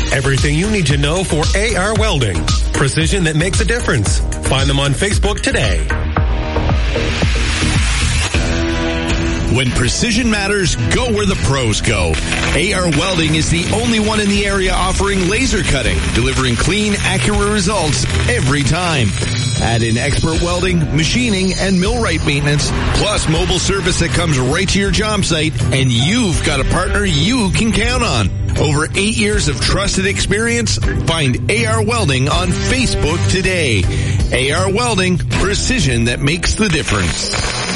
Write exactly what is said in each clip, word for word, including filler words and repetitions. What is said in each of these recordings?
Everything you need to know for A R Welding. Precision that makes a difference. Find them on Facebook today. When precision matters, go where the pros go. A R Welding is the only one in the area offering laser cutting, delivering clean, accurate results every time. Add in expert welding, machining, and millwright maintenance, plus mobile service that comes right to your job site, and you've got a partner you can count on. Over eight years of trusted experience, find A R Welding on Facebook today. A R Welding, precision that makes the difference.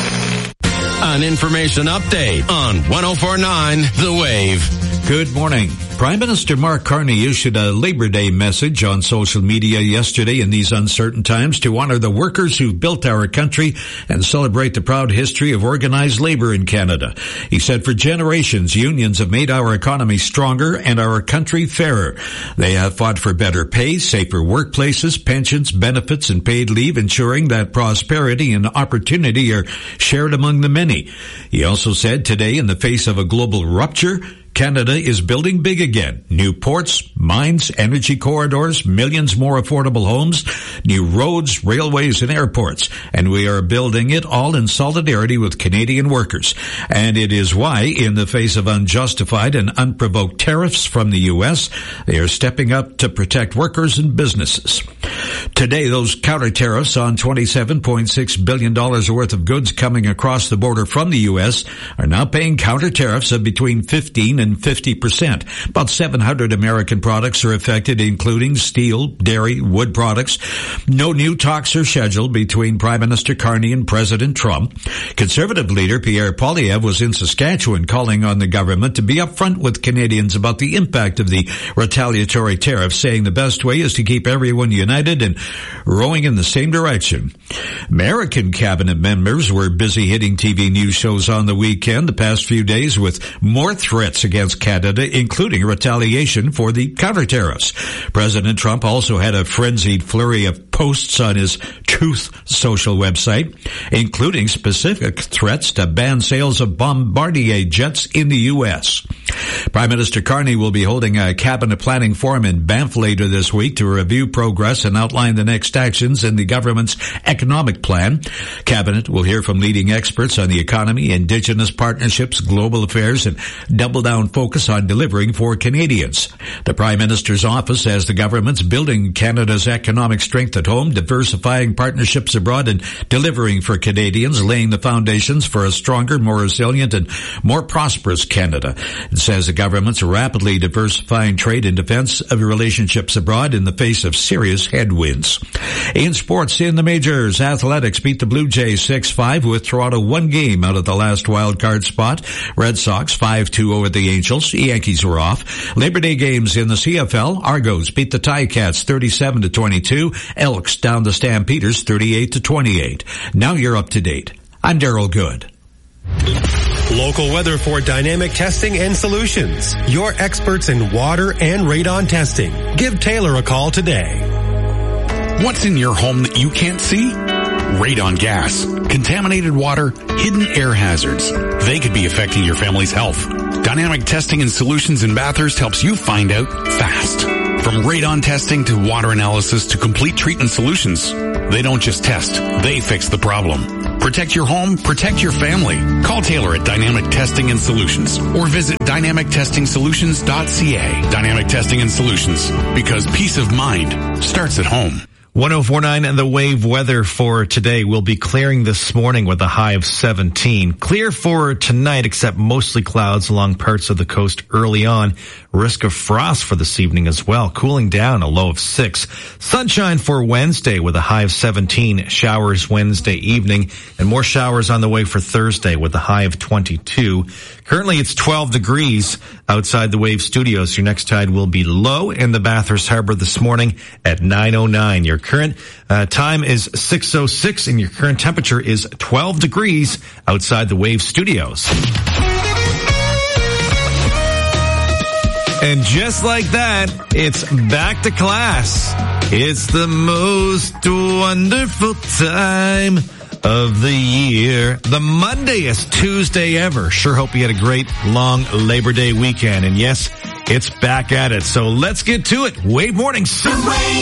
An information update on one oh four point nine The Wave. Good morning. Prime Minister Mark Carney issued a Labor Day message on social media yesterday in these uncertain times to honor the workers who built our country and celebrate the proud history of organized labor in Canada. He said for generations, unions have made our economy stronger and our country fairer. They have fought for better pay, safer workplaces, pensions, benefits, and paid leave, ensuring that prosperity and opportunity are shared among the many. He also said today, in the face of a global rupture, Canada is building big again. New ports, mines, energy corridors, millions more affordable homes, new roads, railways, and airports. And we are building it all in solidarity with Canadian workers. And it is why, in the face of unjustified and unprovoked tariffs from the U S, they are stepping up to protect workers and businesses. Today, those counter tariffs on twenty-seven point six billion dollars worth of goods coming across the border from the U S are now paying counter tariffs of between fifteen and fifty percent. About seven hundred American products are affected, including steel, dairy, wood products. No new talks are scheduled between Prime Minister Carney and President Trump. Conservative leader Pierre Poilievre was in Saskatchewan calling on the government to be upfront with Canadians about the impact of the retaliatory tariffs, saying the best way is to keep everyone united and rowing in the same direction. American cabinet members were busy hitting T V news shows on the weekend the past few days with more threats against Canada, including retaliation for the counter tariffs. President Trump also had a frenzied flurry of posts on his Truth Social website, including specific threats to ban sales of Bombardier jets in the U S. Prime Minister Carney will be holding a cabinet planning forum in Banff later this week to review progress and outline the next actions in the government's economic plan. Cabinet will hear from leading experts on the economy, Indigenous partnerships, global affairs, and double down focus on delivering for Canadians. The Prime Minister's office says the government's building Canada's economic strength at home, diversifying partnerships abroad, and delivering for Canadians, laying the foundations for a stronger, more resilient, and more prosperous Canada. It says the government's rapidly diversifying trade and defense of relationships abroad in the face of serious headwinds. In sports, in the majors, Athletics beat the Blue Jays six five with Toronto one game out of the last wild card spot. Red Sox five two over the Angels. Yankees were off. Labor Day games in the C F L. Argos beat the Ticats thirty-seven to twenty-two. Elks down the Stampeders thirty-eight to twenty-eight. Now you're up to date. I'm Daryl Good. Local weather for Dynamic Testing and Solutions. Your experts in water and radon testing. Give Taylor a call today. What's in your home that you can't see? Radon gas, contaminated water, hidden air hazards. They could be affecting your family's health. Dynamic Testing and Solutions in Bathurst helps you find out fast. From radon testing to water analysis to complete treatment solutions. They don't just test, they fix the problem. Protect your home, protect your family. Call Taylor at Dynamic Testing and Solutions or visit dynamic testing solutions dot c a. Dynamic Testing and Solutions, because peace of mind starts at home. one oh four point nine and the Wave weather for today will be clearing this morning with a high of seventeen. Clear for tonight, except mostly clouds along parts of the coast early on. Risk of frost for this evening as well. Cooling down, a low of six. Sunshine for Wednesday with a high of seventeen. Showers Wednesday evening and more showers on the way for Thursday with a high of twenty-two. Currently it's twelve degrees outside the Wave studios. Your next tide will be low in the Bathurst Harbor this morning at nine oh nine. Your current uh, time is six oh six and your current temperature is twelve degrees outside the Wave studios. And just like that, it's back to class. It's the most wonderful time of the year. The Mondayest Tuesday ever. Sure hope you had a great long Labor Day weekend. And yes, it's back at it. So let's get to it. Wave mornings.